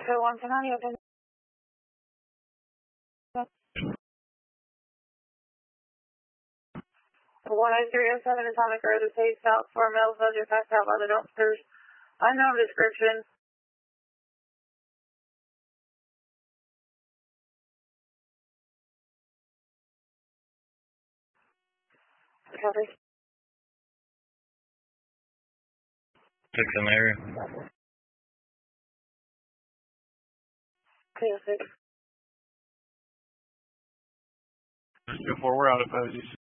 1 tonight, open. 18307 Atomic Road, the State South, 4 males, subject passed out by the dumpsters. Unknown description. Copy. 6 in the area. 206. Before we're out of